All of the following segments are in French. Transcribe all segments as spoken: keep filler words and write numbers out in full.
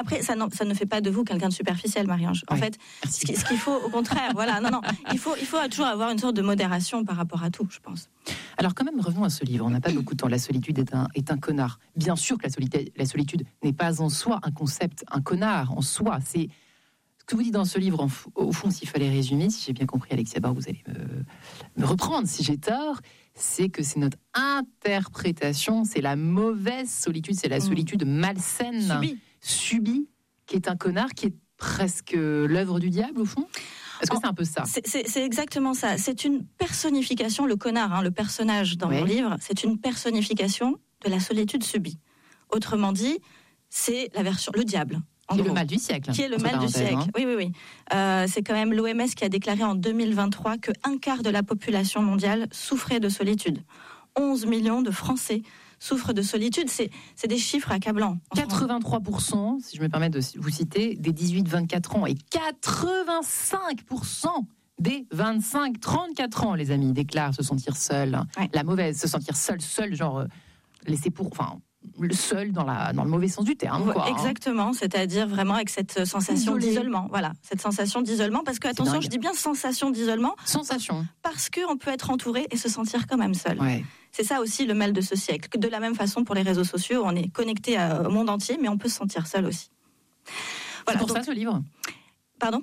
Après, ça, ça ne fait pas de vous quelqu'un de superficiel, Marie-Ange. En ouais. fait, ce, ce qu'il faut, au contraire, voilà, non, non, il faut, il faut toujours avoir une sorte de modération par rapport à tout, je pense. Alors quand même, revenons à ce livre. On n'a pas beaucoup de temps. La solitude est un, est un connard. Bien sûr que la solitude, la solitude n'est pas en soi un concept, un connard en soi. C'est ce que vous dites dans ce livre. En, au fond, s'il fallait résumer, si j'ai bien compris, Alexia Barre, vous allez me, me reprendre si j'ai tort. C'est que c'est notre interprétation, c'est la mauvaise solitude, c'est la solitude malsaine. Subie. Subie, qui est un connard, qui est presque l'œuvre du diable, au fond. Est-ce que c'est un peu ça ? c'est, c'est, c'est exactement ça. C'est une personnification, le connard, hein, le personnage dans ouais. mon livre, c'est une personnification de la solitude subie. Autrement dit, c'est la version, le diable. Qui est le mal du siècle. Qui est le mal du siècle. Hein. Oui, oui, oui. Euh, c'est quand même l'O M S qui a déclaré en deux mille vingt-trois qu'un quart de la population mondiale souffrait de solitude. onze millions de Français souffrent de solitude. C'est, c'est des chiffres accablants. quatre-vingt-trois pour cent, si je me permets de vous citer, des dix-huit vingt-quatre ans et quatre-vingt-cinq pour cent des vingt-cinq trente-quatre ans, les amis, déclarent se sentir seuls. Ouais. La mauvaise, se sentir seul, seul, genre euh, laissé pour... Enfin, le seul dans, la, dans le mauvais sens du terme. Quoi, exactement, hein. C'est-à-dire vraiment avec cette sensation Isolé. d'isolement. Voilà, cette sensation d'isolement. Parce que, c'est attention, dingue. Je dis bien sensation d'isolement. Sensation. Parce qu'on peut être entouré et se sentir quand même seul. Ouais. C'est ça aussi le mal de ce siècle. De la même façon, pour les réseaux sociaux, on est connecté à, au monde entier, mais on peut se sentir seul aussi. Voilà, c'est pour donc, ça ce livre. Pardon ?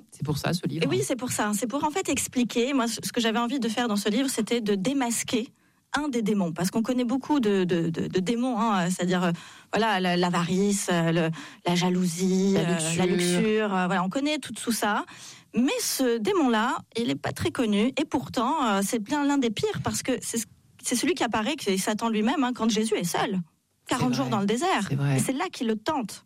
C'est pour ça ce livre. Et oui, c'est pour ça. C'est pour en fait expliquer. Moi, ce que j'avais envie de faire dans ce livre, c'était de démasquer un des démons, parce qu'on connaît beaucoup de, de, de, de démons, hein, c'est-à-dire euh, voilà la, l'avarice, euh, le, la jalousie, la luxure, euh, la luxure euh, voilà, on connaît tout, tout ça. Mais ce démon-là, il n'est pas très connu, et pourtant euh, c'est bien l'un des pires, parce que c'est, c'est celui qui apparaît, que c'est Satan lui-même, hein, quand Jésus est seul, quarante jours dans le désert, c'est et c'est là qu'il le tente.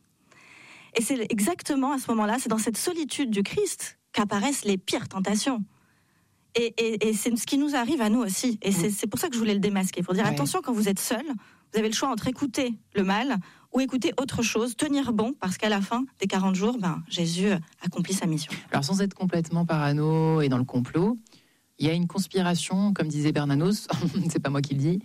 Et c'est exactement à ce moment-là, c'est dans cette solitude du Christ qu'apparaissent les pires tentations. Et, et, et c'est ce qui nous arrive à nous aussi. Et c'est, c'est pour ça que je voulais le démasquer. Pour dire, ouais. attention, quand vous êtes seul, vous avez le choix entre écouter le mal ou écouter autre chose, tenir bon, parce qu'à la fin des quarante jours, ben, Jésus accomplit sa mission. Alors, sans être complètement parano et dans le complot, il y a une conspiration, comme disait Bernanos, c'est pas moi qui le dis,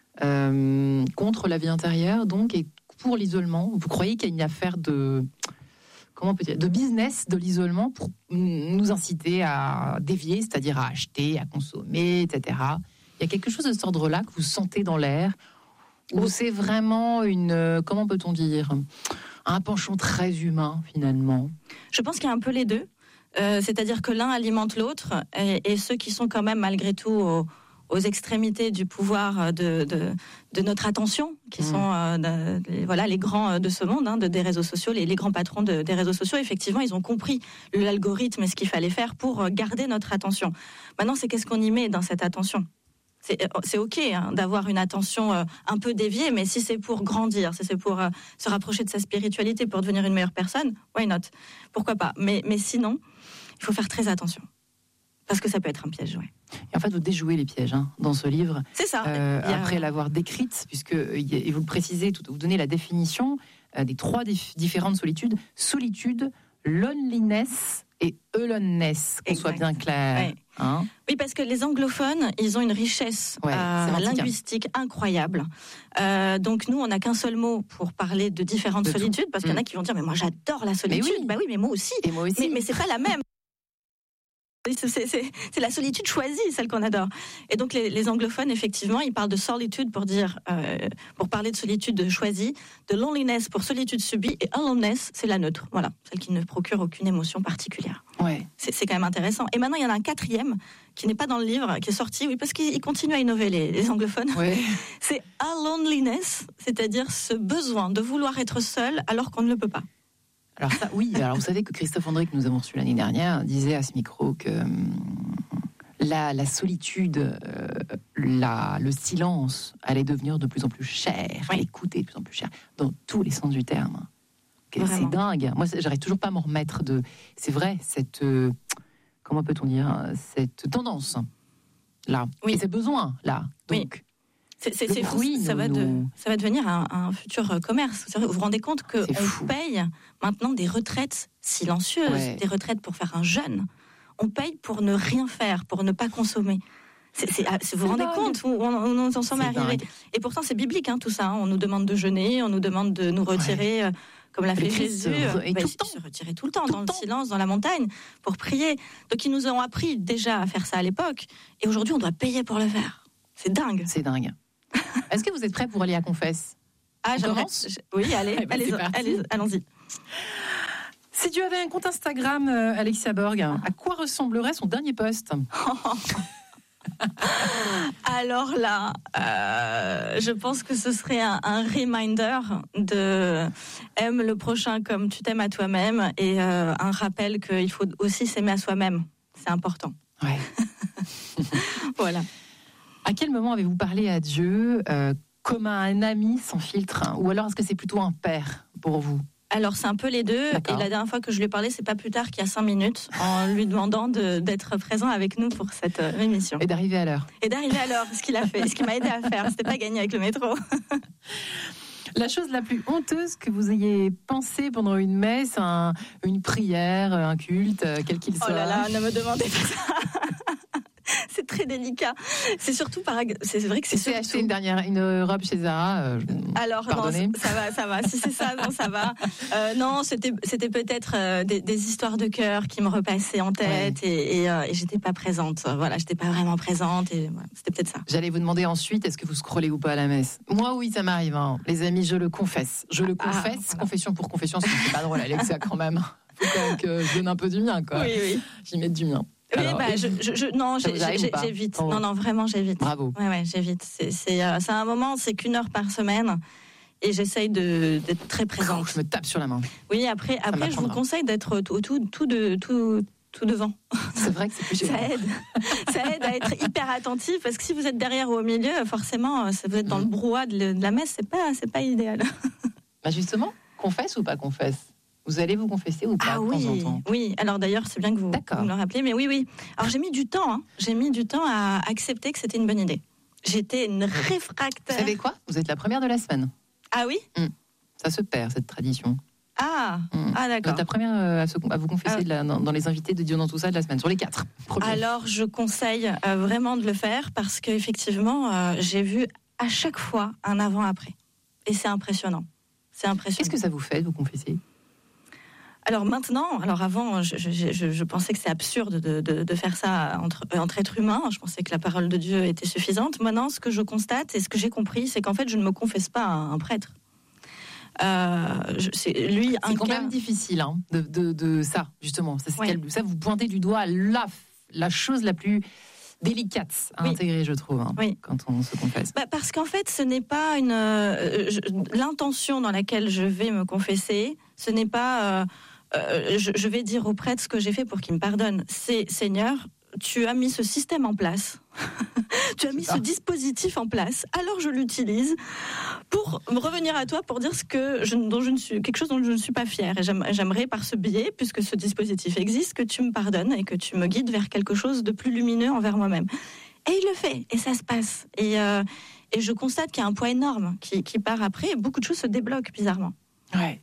euh, contre la vie intérieure, donc, et pour l'isolement. Vous croyez qu'il y a une affaire de... Comment on peut dire, de business de l'isolement pour nous inciter à dévier, c'est-à-dire à acheter, à consommer, et cetera. Il y a quelque chose de cet ordre-là que vous sentez dans l'air, ou c'est vraiment une, comment peut-on dire, un penchant très humain finalement ? Je pense qu'il y a un peu les deux, euh, c'est-à-dire que l'un alimente l'autre, et, et ceux qui sont quand même malgré tout au, aux extrémités du pouvoir de, de, de notre attention, qui mmh. sont euh, de, voilà, les grands de ce monde, hein, de, des réseaux sociaux, les, les grands patrons de, des réseaux sociaux, effectivement, ils ont compris l'algorithme et ce qu'il fallait faire pour garder notre attention. Maintenant, c'est qu'est-ce qu'on y met dans cette attention ? C'est, c'est ok hein, d'avoir une attention euh, un peu déviée, mais si c'est pour grandir, si c'est pour euh, se rapprocher de sa spiritualité, pour devenir une meilleure personne, why not ? Pourquoi pas ? Mais, mais sinon, il faut faire très attention. Parce que ça peut être un piège, oui. Et en fait, vous déjouez les pièges hein, dans ce livre. C'est ça. Euh, a... Après l'avoir décrite, puisque et vous le précisez, tout, vous donnez la définition euh, des trois dif- différentes solitudes. Solitude, loneliness et aloneness, qu'on exact. Soit bien clair. Oui. Hein oui, parce que les anglophones, ils ont une richesse ouais, euh, linguistique incroyable. Euh, donc nous, on n'a qu'un seul mot pour parler de différentes de solitudes, tout. Parce qu'il y en a qui vont dire, mais moi j'adore la solitude. Mais oui. Bah oui, mais moi aussi. Et moi aussi. Mais, mais c'est pas la même. C'est, c'est, c'est la solitude choisie, celle qu'on adore. Et donc les, les anglophones, effectivement, ils parlent de solitude pour dire, euh, pour parler de solitude choisie, de loneliness pour solitude subie, et aloneness, c'est la neutre. Voilà, celle qui ne procure aucune émotion particulière. Ouais. C'est, c'est quand même intéressant. Et maintenant, il y en a un quatrième qui n'est pas dans le livre, qui est sorti, oui, parce qu'ils continuent à innover les, les anglophones. Ouais. C'est aloneliness, c'est-à-dire ce besoin de vouloir être seul alors qu'on ne le peut pas. Alors ça, oui. Alors vous savez que Christophe André, que nous avons reçu l'année dernière, disait à ce micro que hum, la, la solitude, euh, la, le silence allait devenir de plus en plus cher, oui. L'écoute est de plus en plus cher, dans tous les sens du terme. Okay, c'est dingue. Moi, j'arrive toujours pas à m'en remettre de... C'est vrai, cette... Euh, comment peut-on dire ? Cette tendance-là. Oui. Et ces besoins-là. Donc... Oui. C'est, c'est, c'est fou, ça, va de, ça va devenir un, un futur commerce. Vous vous rendez compte qu'on paye maintenant des retraites silencieuses, ouais. Des retraites pour faire un jeûne. On paye pour ne rien faire, pour ne pas consommer. C'est, c'est, c'est, vous vous rendez dingue. Compte où on, on, on en sommes arrivés. Et pourtant, c'est biblique, hein, tout ça. Hein. On nous demande de jeûner, on nous demande de nous retirer... Ouais. comme l'a Le fait Christ Jésus, se re- et bah, tout il le temps. se retirait tout le temps Tout dans le le temps. silence, dans la montagne, pour prier. Donc ils nous ont appris déjà à faire ça à l'époque, et aujourd'hui on doit payer pour le faire. C'est dingue. C'est dingue. Est-ce que vous êtes prêts pour aller à Confesse? Ah, On j'aimerais- commence je- Oui, allez, Eh ben, allez, c'est parti. allez, allons-y. Si tu avais un compte Instagram, euh, Alexia Borg, à quoi ressemblerait son dernier post? Alors là, euh, je pense que ce serait un, un reminder de aime le prochain comme tu t'aimes à toi-même, et euh, un rappel qu'il faut aussi s'aimer à soi-même. C'est important. Ouais. Voilà. À quel moment avez-vous parlé à Dieu euh, comme à un ami sans filtre, hein? Ou alors est-ce que c'est plutôt un père pour vous? Alors c'est un peu les deux. D'accord. Et la dernière fois que je lui ai parlé, c'est pas plus tard qu'il y a cinq minutes, en lui demandant de, d'être présent avec nous pour cette euh, émission. Et d'arriver à l'heure. Et d'arriver à l'heure, ce qu'il a fait, ce qu'il m'a aidé à faire. C'était pas gagné avec le métro. La chose la plus honteuse que vous ayez pensé pendant une messe, un- une prière, un culte, euh, quel qu'il soit. Oh là là, ne me demandez pas ça. C'est très délicat. C'est surtout par. C'est vrai que c'est C'est surtout. acheter une dernière une robe chez Zara. euh, Alors Pardonnez. non, ça va, ça va. Si c'est ça, non, ça va. Euh, non, c'était c'était peut-être euh, des, des histoires de cœur qui me repassaient en tête, Ouais. et, et, euh, et j'étais pas présente. Voilà, j'étais pas vraiment présente, et voilà, c'était peut-être ça. J'allais vous demander ensuite, est-ce que vous scrollez ou pas à la messe? Moi, oui, ça m'arrive. hein. Les amis, je le confesse. Je le Ah, confesse, voilà. confession pour confession, parce que c'est pas drôle, Alexia, quand même. Faut quand même que je donne un peu du mien, quoi. Oui, oui. J'y mette du mien. Oui, Alors, bah, et je, vous je, je- non, Ça j'ai- vous arrive j'ai- ou pas j'évite. Oh. Non, non, vraiment, j'évite. Bravo. Ouais, ouais, j'évite. C'est, c'est, euh, c'est un moment, c'est qu'une heure par semaine, et j'essaye de, d'être très présente. Je me tape sur la main. Oui, après, après, je vous m'apprendra. conseille d'être tout, tout, tout, de, tout, tout devant. C'est vrai que c'est plus Ça gênant. aide. Ça aide à être hyper attentif, parce que si vous êtes derrière ou au milieu, forcément, si vous êtes dans le brouhaha de de la messe, c'est pas, c'est pas idéal. Bah justement, confesse ou pas confesse? Vous allez vous confesser ou pas Ah de oui, temps en temps? oui. Alors d'ailleurs, c'est bien que vous, D'accord. vous me le rappelez, mais oui, oui. Alors j'ai mis du temps, hein. J'ai mis du temps à accepter que c'était une bonne idée. J'étais une Vous réfractaire. savez quoi? Vous êtes la première de la semaine. Ah oui? Ça se perd, cette tradition. Ah, Mm. ah Vous d'accord. êtes la première euh, à, se- à vous confesser Ah. de la- dans, dans les invités de Dieu dans tout ça de la semaine, sur les quatre. premiers. Alors je conseille euh, vraiment de le faire, parce qu'effectivement, euh, j'ai vu à chaque fois un avant-après. Et c'est impressionnant. C'est impressionnant. Qu'est-ce que ça vous fait de vous confesser? Alors maintenant, alors avant, je, je, je, je pensais que c'est absurde de, de, de faire ça entre, entre êtres humains. Je pensais que la parole de Dieu était suffisante. Maintenant, ce que je constate et ce que j'ai compris, c'est qu'en fait, je ne me confesse pas à un prêtre. Euh, je, c'est lui C'est un quand cas. même difficile hein, de, de, de ça, justement. Ça, c'est Ouais. quel- ça, vous pointez du doigt la, la chose la plus délicate à Oui. intégrer, je trouve, hein, Oui. quand on se confesse. Bah, parce qu'en fait, ce n'est pas une euh, je- l'intention dans laquelle je vais me confesser. Ce n'est pas euh, euh, je, je vais dire au prêtre ce que j'ai fait pour qu'il me pardonne. C'est Seigneur, tu as mis ce système en place. Tu as mis ça. ce dispositif en place. Alors je l'utilise pour me revenir à toi pour dire ce que je, dont je ne suis quelque chose dont je ne suis pas fière. Et j'aime- j'aimerais par ce biais, puisque ce dispositif existe, que tu me pardonnes et que tu me guides vers quelque chose de plus lumineux envers moi-même. Et il le fait, et ça se passe. Et, euh, et je constate qu'il y a un poids énorme qui, qui part après, et beaucoup de choses se débloquent bizarrement. Ouais.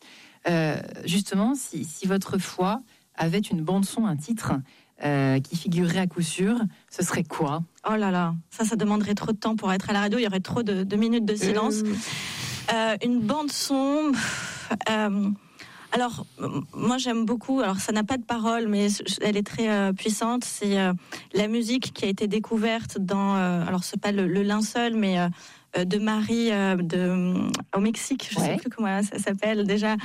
Euh, justement, si, si votre foi avait une bande-son, un titre euh, qui figurerait à coup sûr, ce serait quoi? Oh là là, ça, ça demanderait trop de temps pour être à la radio, il y aurait trop de, de minutes de silence. Euh, Euh, une bande son. pff, euh, alors, m- moi j'aime beaucoup. Alors, ça n'a pas de parole, mais c- elle est très euh, puissante. C'est euh, la musique qui a été découverte dans. euh, alors, c'est pas le, le linceul, mais euh, euh, de Marie euh, de au Mexique. Je Ouais. sais plus comment ça s'appelle déjà.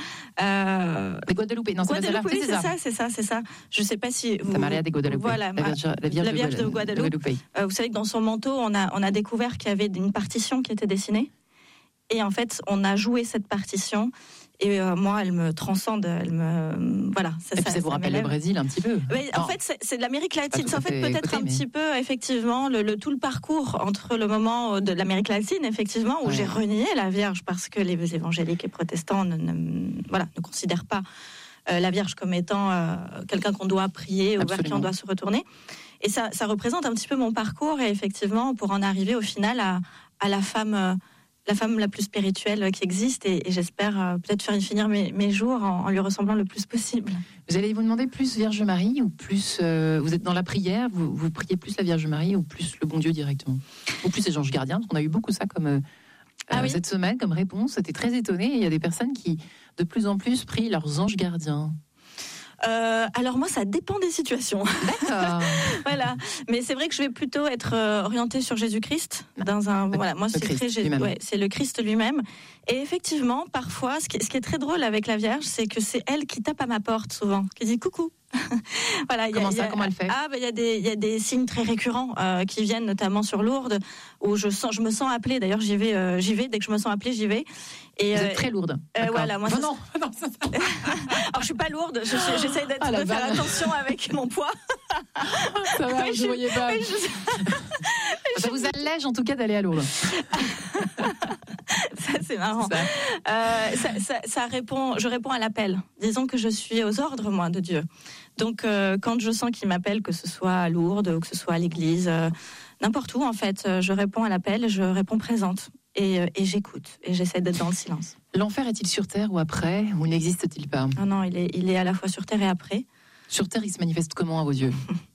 Euh, Des Guadeloupe, non, c'est pas celle-là. Guadeloupe, oui, c'est c'est ça. ça, c'est ça, c'est ça. Je sais pas si vous. Ça Maria des Guadeloupe. Voilà, la ma- Vierge, la Vierge, la Vierge de Guadeloupe. Euh, vous savez que dans son manteau, on a, on a découvert qu'il y avait une partition qui était dessinée. Et en fait, on a joué cette partition. Et euh, moi, elle me transcende. Elle me, voilà. Ça, Et puis ça vous rappelle le m'élève. Brésil un petit peu. Mais en Non. fait, c'est, c'est de l'Amérique latine. tout C'est en à fait fait peut-être côté, un mais- petit peu, effectivement, le, le- tout le parcours entre le moment de l'Amérique latine, effectivement, où Ouais. j'ai renié la Vierge parce que les évangéliques et protestants ne, ne- voilà, ne considèrent pas euh, la Vierge comme étant euh, quelqu'un qu'on doit prier ou vers qui Absolument. on doit se retourner. Et ça, ça représente un petit peu mon parcours, et effectivement, pour en arriver au final à, à la femme. euh, la femme la plus spirituelle qui existe, et, et j'espère euh, peut-être faire finir mes, mes jours en, en lui ressemblant le plus possible. Vous allez vous demander plus Vierge Marie ou plus euh, vous êtes dans la prière, vous, vous priez plus la Vierge Marie ou plus le bon Dieu directement, ou plus les anges gardiens, parce qu'on a eu beaucoup ça comme euh, euh, ah oui. cette semaine comme réponse. J'étais très étonnée. Il y a des personnes qui, de plus en plus, prient leurs anges gardiens. Euh, alors moi, ça dépend des situations. D'accord. Voilà. Mais c'est vrai que je vais plutôt être euh, orientée sur Jésus-Christ. Dans un, Le, voilà, moi, le c'est Christ très Jésus. lui-même. Ouais, c'est le Christ lui-même. Et effectivement, parfois, ce qui, ce qui est très drôle avec la Vierge, c'est que c'est elle qui tape à ma porte souvent, qui dit coucou. Voilà, y a, Comment ça, y a, comment elle fait? Ah, il bah, y a des, il y a des signes très récurrents euh, qui viennent notamment sur Lourdes, où je sens, je me sens appelée. D'ailleurs, j'y vais, euh, j'y vais. Dès que je me sens appelée, j'y vais. Et, Vous euh, êtes très lourde. Euh, voilà, moi. Oh, Ça, non, non, ça, ça... Alors, je suis pas lourde. Je, je, j'essaie d'être, ah, de faire vanne. attention avec mon poids. Ça va, Oui, je ne voyais pas. Je... Ça vous allège en tout cas d'aller à Lourdes. Ça, c'est marrant. Ça. Euh, ça, ça, ça répond, je réponds à l'appel. Disons que je suis aux ordres, moi, de Dieu. Donc, euh, quand je sens qu'il m'appelle, que ce soit à Lourdes ou que ce soit à l'église, euh, n'importe où, en fait, je réponds à l'appel, je réponds présente. Et, et j'écoute. Et j'essaie d'être dans le silence. L'enfer est-il sur Terre ou après, ou n'existe-t-il pas? Non, non, il est, il est à la fois sur Terre et après. Sur Terre, il se manifeste comment à vos yeux?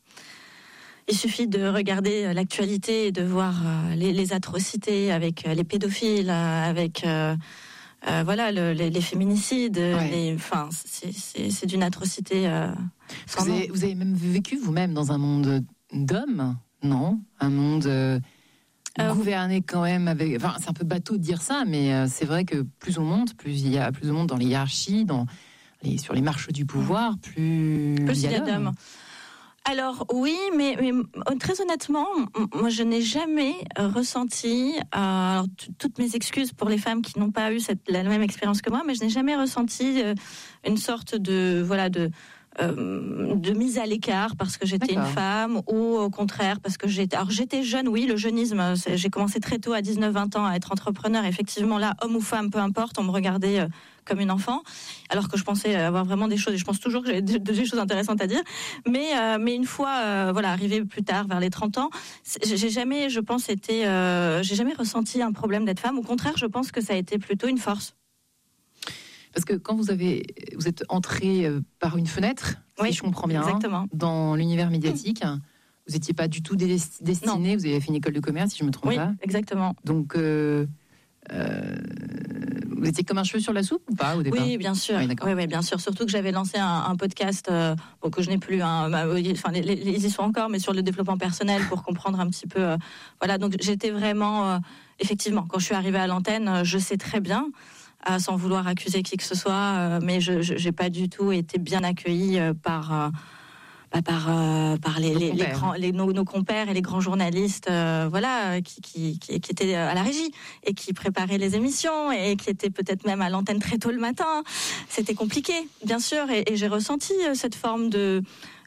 Il suffit de regarder l'actualité et de voir les, les atrocités avec les pédophiles, avec euh, euh, voilà le, les, les féminicides. Ouais. Les, enfin, c'est, c'est, c'est d'une atrocité. Euh, sans vous, nom. avez, vous avez même vécu vous-même dans un monde d'hommes, non? Un monde euh, euh, gouverné quand même avec. Enfin, c'est un peu bateau de dire ça, mais euh, c'est vrai que plus on monte, plus il y a plus on monte dans les hiérarchies, dans les, sur les marches du pouvoir, plus, plus il y a d'hommes. d'hommes. Alors oui, mais, mais très honnêtement, moi je n'ai jamais ressenti, euh, alors t- toutes mes excuses pour les femmes qui n'ont pas eu cette, la même expérience que moi, mais je n'ai jamais ressenti euh, une sorte de voilà de euh, de mise à l'écart parce que j'étais D'accord. une femme ou au contraire parce que j'étais alors j'étais jeune, oui, le jeunisme, c'est, j'ai commencé très tôt à dix-neuf vingt ans à être entrepreneur, effectivement là, homme ou femme, peu importe, on me regardait euh, comme une enfant, alors que je pensais avoir vraiment des choses, et je pense toujours que j'ai des, des choses intéressantes à dire, mais, euh, mais une fois, euh, voilà, arrivée plus tard, vers les trente ans, j'ai jamais, je pense, été, euh, j'ai jamais ressenti un problème d'être femme, au contraire, je pense que ça a été plutôt une force. Parce que quand vous avez, vous êtes entré par une fenêtre, oui, si je comprends bien, exactement. dans l'univers médiatique, mmh. vous n'étiez pas du tout destiné, vous avez fait une école de commerce, si je ne me trompe oui, pas. Exactement. Donc, euh, euh, vous étiez comme un cheveu sur la soupe ou pas au départ? Oui, bien sûr. Oui, oui, oui, bien sûr. Surtout que j'avais lancé un, un podcast, euh, bon, que je n'ai plus. Hein, enfin, les, les, ils y sont encore, mais sur le développement personnel pour comprendre un petit peu. Euh, voilà, donc j'étais vraiment, euh, effectivement, quand je suis arrivée à l'antenne, je sais très bien. Euh, sans vouloir accuser qui que ce soit, euh, mais je n'ai pas du tout été bien accueillie euh, par, euh, bah, par, euh, par les, les, les grands, les, nos, nos compères et les grands journalistes euh, voilà, qui, qui, qui, qui étaient à la régie et qui préparaient les émissions et qui étaient peut-être même à l'antenne très tôt le matin. C'était compliqué, bien sûr, et, et j'ai ressenti cette forme de...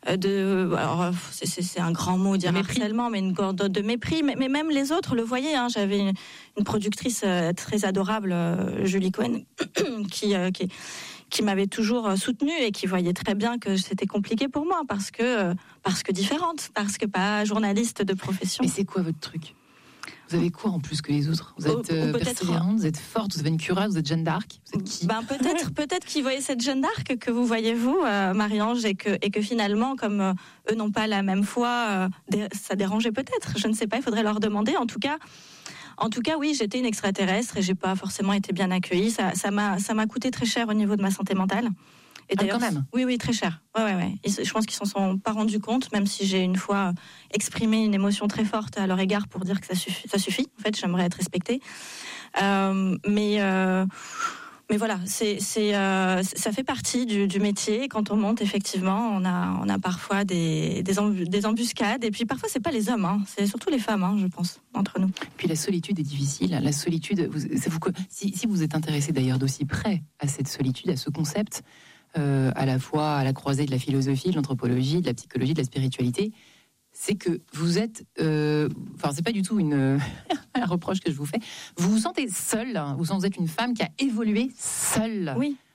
de alors c'est, c'est, c'est un grand mot dire harcèlement, mais une corde de mépris, mais, mais même les autres le voyaient, hein. J'avais une, une productrice euh, très adorable, euh, Julie Cohen, qui, euh, qui, qui m'avait toujours soutenue et qui voyait très bien que c'était compliqué pour moi parce que, parce que différente, parce que pas journaliste de profession. Mais c'est quoi votre truc? Vous avez quoi en plus que les autres? Vous êtes euh, persévérante, vous êtes forte, vous avez une cuirasse, vous êtes Jeanne d'Arc. Vous êtes qui? Ben peut-être, peut-être qu'ils voyaient cette Jeanne d'Arc que vous voyez vous, euh, Marie-Ange, et que et que finalement, comme euh, eux n'ont pas la même foi, euh, dé- ça dérangeait peut-être. Je ne sais pas, il faudrait leur demander. En tout cas, en tout cas, oui, j'étais une extraterrestre et j'ai pas forcément été bien accueillie. Ça, ça m'a, ça m'a coûté très cher au niveau de ma santé mentale. Et d'ailleurs, ah, quand même. Oui, oui, très cher. Ouais, ouais, ouais. Et je pense qu'ils s'en sont pas rendus compte, même si j'ai une fois exprimé une émotion très forte à leur égard pour dire que ça suffit. Ça suffit. En fait, j'aimerais être respectée. Euh, mais euh, mais voilà, c'est c'est euh, ça fait partie du, du métier. Quand on monte, effectivement, on a on a parfois des des, embu- des embuscades. Et puis parfois, c'est pas les hommes, hein, c'est surtout les femmes, hein, je pense, entre nous. Puis la solitude est difficile. La solitude, vous, ça vous, si, si vous êtes intéressé d'ailleurs d'aussi près à cette solitude, à ce concept. Euh, à la fois à la croisée de la philosophie, de l'anthropologie, de la psychologie, de la spiritualité, c'est que vous êtes, euh, enfin c'est pas du tout une un reproche que je vous fais, vous vous sentez seule, vous, vous êtes une femme qui a évolué seule oui.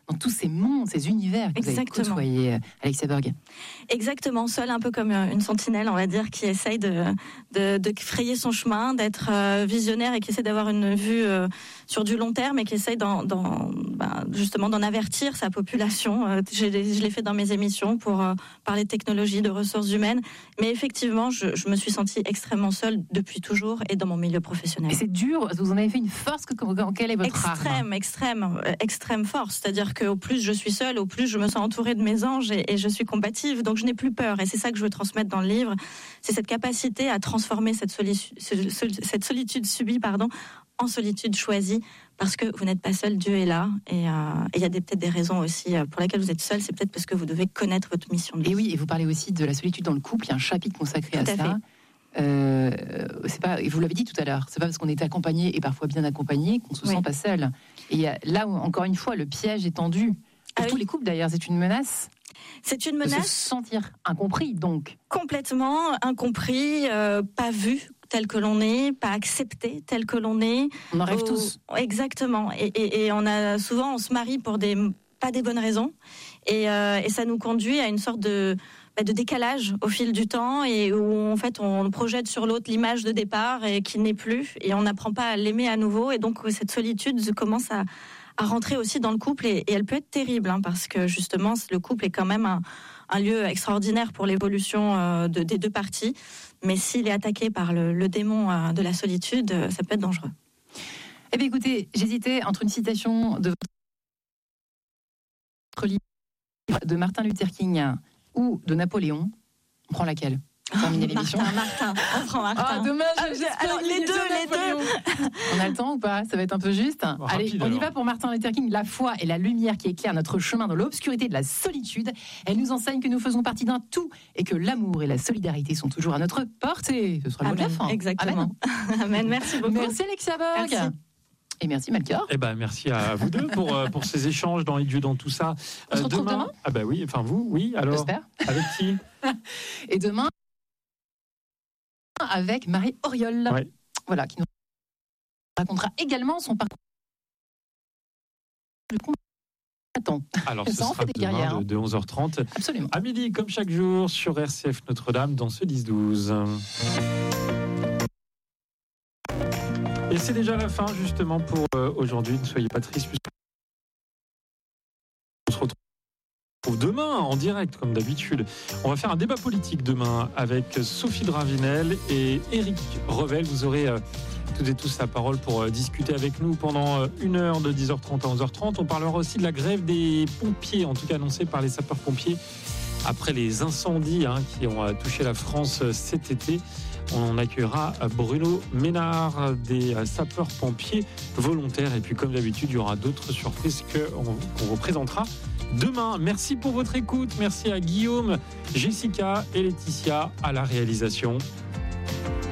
dans tous ces mondes, ces univers que Exactement. vous avez côtoyés, Alexia Berg. Exactement, seule un peu comme une sentinelle, on va dire, qui essaye de, de, de frayer son chemin, d'être euh, visionnaire et qui essaie d'avoir une vue euh, sur du long terme et qui essaye d'en, d'en, ben, justement d'en avertir sa population. Euh, je, je l'ai fait dans mes émissions pour euh, parler de technologie, de ressources humaines, mais effectivement, je, je me suis sentie extrêmement seule depuis toujours et dans mon milieu professionnel. Et c'est dur, vous en avez fait une force, que, quelle est votre extrême, arme? Extrême, extrême force, c'est-à-dire qu'au plus je suis seule, au plus je me sens entourée de mes anges et, et je suis combative, donc je n'ai plus peur. Et c'est ça que je veux transmettre dans le livre, c'est cette capacité à transformer cette, soli- cette solitude subie pardon, en solitude choisie, parce que vous n'êtes pas seul, Dieu est là. Et il euh, y a des, peut-être des raisons aussi pour lesquelles vous êtes seul, c'est peut-être parce que vous devez connaître votre mission de vie. Et oui, et vous parlez aussi de la solitude dans le couple, il y a un chapitre consacré tout à, à ça. Fait. Euh, c'est pas, vous l'avez dit tout à l'heure, c'est pas parce qu'on est accompagné et parfois bien accompagné qu'on se oui. sent pas seul. Et y a, là, encore une fois, le piège est tendu. Pour ah tous oui. les couples d'ailleurs, c'est une menace. C'est une menace. De se sentir incompris, donc. Complètement incompris, euh, pas vu tel que l'on est, pas accepté tel que l'on est. On en rêve oh, tous. Exactement. Et, et, et on a souvent, on se marie pour des pas des bonnes raisons, et, euh, et ça nous conduit à une sorte de de décalage au fil du temps et où en fait on projette sur l'autre l'image de départ et qui n'est plus et on n'apprend pas à l'aimer à nouveau et donc cette solitude commence à, à rentrer aussi dans le couple et, et elle peut être terrible hein, parce que justement le couple est quand même un, un lieu extraordinaire pour l'évolution euh, de, des deux parties, mais s'il est attaqué par le, le démon euh, de la solitude, euh, ça peut être dangereux. Eh bien écoutez, j'hésitais entre une citation de votre livre de Martin Luther King ou de Napoléon. On prend laquelle? Terminer l'émission. Martin, Martin, on prend Martin. Ah, dommage. Ah, alors les deux, les deux. On a le temps ou pas? Ça va être un peu juste. Bon, allez, rapide, on alors. y va pour Martin Luther King. La foi est la lumière qui éclaire notre chemin dans l'obscurité de la solitude. Elle nous enseigne que nous faisons partie d'un tout et que l'amour et la solidarité sont toujours à notre portée. Ce sera le mot de la fin. Exactement. Amen. Amen. Merci beaucoup. Merci Alexia Berg. Merci. Et merci Melchior. Eh ben merci à vous deux pour euh, pour ces échanges dans Dieu dans tout ça. On se retrouve demain. Ah bah oui, enfin vous, oui. Alors. J'espère. Avec qui? Et demain avec Marie Auriol. Ouais. Voilà, qui nous racontera également son parcours. Attends. Alors, Ça ce en sera fait des demain guerrières, hein. de, de onze heures trente Absolument. à midi, comme chaque jour, sur R C F Notre-Dame, dans ce dix douze. Et c'est déjà la fin, justement, pour euh, aujourd'hui. Ne soyez pas tristes, puisque on se retrouve demain en direct, comme d'habitude. On va faire un débat politique demain avec Sophie Dravinel et Éric Revel. Vous aurez euh, toutes et tous la parole pour euh, discuter avec nous pendant euh, une heure de dix heures trente à onze heures trente. On parlera aussi de la grève des pompiers, en tout cas annoncée par les sapeurs-pompiers après les incendies hein, qui ont euh, touché la France euh, cet été. On accueillera Bruno Ménard des euh, sapeurs-pompiers volontaires. Et puis, comme d'habitude, il y aura d'autres surprises qu'on, qu'on vous présentera demain. Merci pour votre écoute. Merci à Guillaume, Jessica et Laetitia à la réalisation.